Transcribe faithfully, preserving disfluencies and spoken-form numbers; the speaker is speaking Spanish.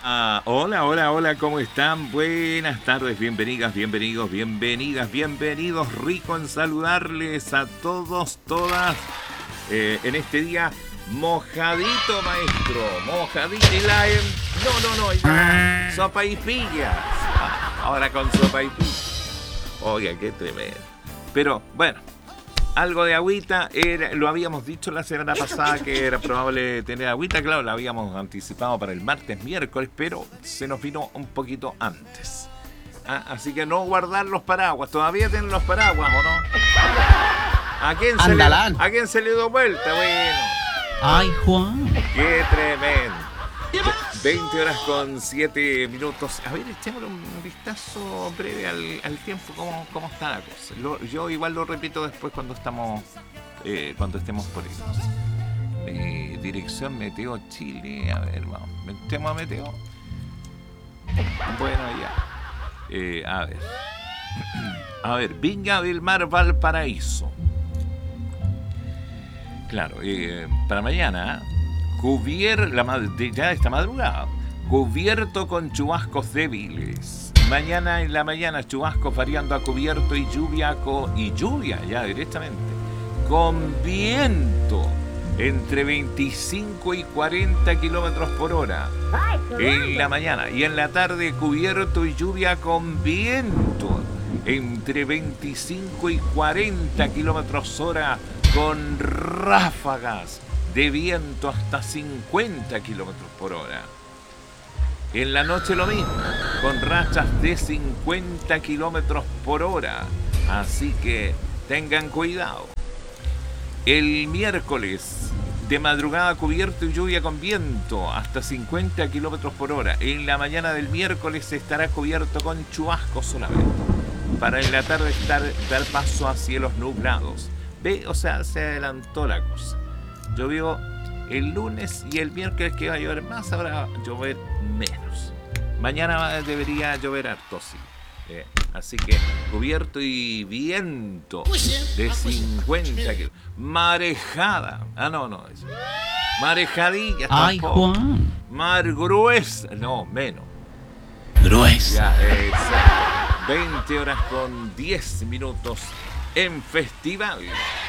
Ah, hola, hola, hola, ¿cómo están? Buenas tardes, bienvenidas, bienvenidos, bienvenidas, bienvenidos. Rico en saludarles a todos, todas, eh, en este día mojadito, maestro, mojadito y la... em- No, no, no, ya, sopa y pillas. Ah, ahora con sopa y pillas. Oiga, qué tremendo. Pero, bueno. Algo de agüita, era, lo habíamos dicho la semana pasada que era probable tener agüita, claro, lo habíamos anticipado para el martes, miércoles, pero se nos vino un poquito antes. Ah, así que no guardar los paraguas, todavía tienen los paraguas, ¿o no? ¿A quién se, le, ¿a quién se le dio vuelta? Bueno. Ay, Juan. Qué tremendo. veinte horas con siete minutos. A ver, echémosle un vistazo breve al, al tiempo, cómo, cómo está la cosa. Lo, yo igual lo repito después cuando estamos, eh, cuando estemos por irnos. Eh, dirección Meteo Chile. A ver, vamos. Metemos a Meteo. Bueno, ya. Eh, a ver. A ver, Viña del Mar, Valparaíso. Claro, eh, para mañana. Cubierto, la, ya esta madrugada, cubierto con chubascos débiles. Mañana en la mañana chubascos variando a cubierto y lluvia con, y lluvia ya directamente. Con viento entre veinticinco y cuarenta kilómetros por hora en la mañana. Y en la tarde cubierto y lluvia con viento entre veinticinco y cuarenta kilómetros hora con ráfagas de viento hasta cincuenta kilómetros por hora. En la noche lo mismo, con rachas de cincuenta kilómetros por hora. Así que tengan cuidado. El miércoles, de madrugada cubierto y lluvia con viento hasta cincuenta kilómetros por hora. En la mañana del miércoles estará cubierto con chubascos solamente. Para en la tarde estar, dar paso a cielos nublados. Ve, o sea, se adelantó la cosa. Llovió el lunes y el miércoles que iba a llover más, ahora va a llover menos. Mañana debería llover harto, sí. Eh, así que cubierto y viento de cincuenta kilómetros. Marejada. Ah, no, no. Eso. Marejadilla. Ay, tampoco. Juan. Mar gruesa. No, menos. Gruesa. Ya, exacto. veinte horas con diez minutos en festival.